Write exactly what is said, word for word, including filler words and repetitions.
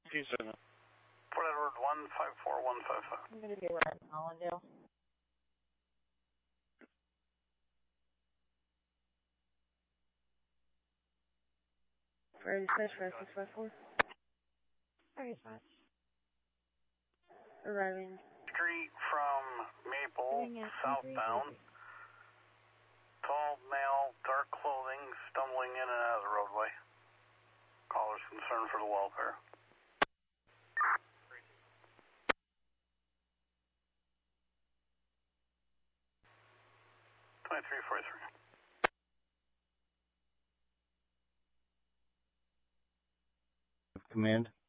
Two seven. Port Edward one five four one five five. I'm going to be right in Hollandale. Friday dispatch five six five four. Friday dispatch. Arriving. Street from Maple, southbound. Tall male, dark clothing, stumbling in and out of the roadway. Caller's concerned for the welfare. twenty-three forty-three. Command.